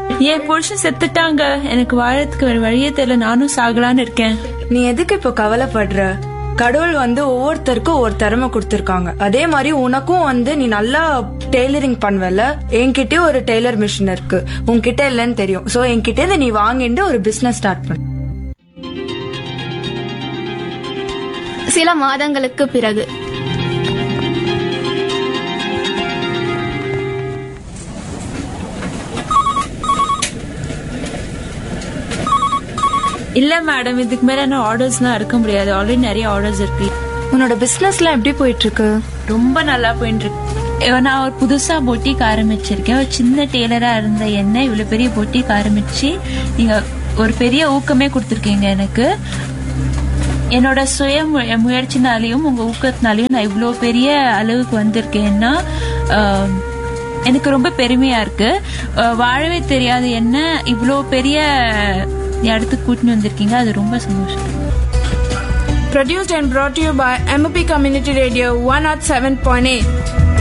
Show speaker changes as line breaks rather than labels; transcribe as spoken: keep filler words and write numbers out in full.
என் புருஷன் செத்துட்டாங்க, எனக்கு வாழறதுக்கு ஒரு வழியே தெரியல, நானும் சாகலான்னு இருக்கேன்.
நீ எதுக்கு இப்போ கவலைப்படுற? கடவுள் வந்து ஒவ்வொருத்தருக்கும் ஒரு திறமை கொடுத்திருக்காங்க. அதே மாதிரி உனக்கும் வந்து நீ நல்லா டெய்லரிங் பண்ணுவல. என்கிட்ட ஒரு டெய்லர் மிஷின் இருக்கு, உன்கிட்ட இல்லன்னு தெரியும். சோ என்கிட்ட நீ வாங்கிட்டு ஒரு பிசினஸ் ஸ்டார்ட் பண்ணு.
சில மாதங்களுக்கு பிறகு
இல்ல மேடம், இதுக்கு மேல என்ன ஆர்டர்ஸ் எல்லாம் இருக்க முடியாது. ஆல்ரெடி நிறைய ஆர்டர்ஸ் இருக்கு.
உன்னோட பிசினஸ் எல்லாம் எப்படி போயிட்டு இருக்கு?
ரொம்ப நல்லா போயிட்டு இருக்கு. நான் ஒரு புதுசா பொட்டிக் ஆரம்பிச்சிருக்கேன். ஒரு சின்ன டெய்லரா இருந்த என்ன இவ்வளவு பெரிய பொட்டிக் ஆரம்பிச்சு நீங்க ஒரு பெரிய ஊக்கமே கொடுத்துருக்கீங்க எனக்கு. என்னோட சுய முயற்சினாலையும் உங்க ஊக்கத்தினாலையும் நான் இவ்வளவு பெரிய அளவுக்கு வந்திருக்கேன்னா எனக்கு ரொம்ப பெருமையா இருக்கு. வாழவே தெரியாது என்ன இவ்வளவு பெரிய இடத்துக்கு கூட்டின்னு வந்திருக்கீங்க, அது ரொம்ப சந்தோஷம்.
Produced and brought to you by M O P Community Radio one oh seven point eight.